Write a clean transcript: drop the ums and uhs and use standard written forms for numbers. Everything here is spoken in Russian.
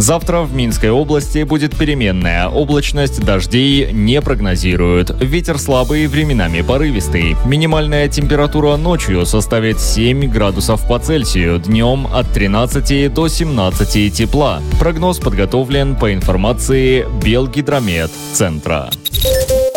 Завтра в Минской области будет переменная облачность, дождей не прогнозируют. Ветер слабый, временами порывистый. Минимальная температура ночью составит 7 градусов по Цельсию, днем от 13 до 17 тепла. Прогноз подготовлен по информации Белгидромет центра.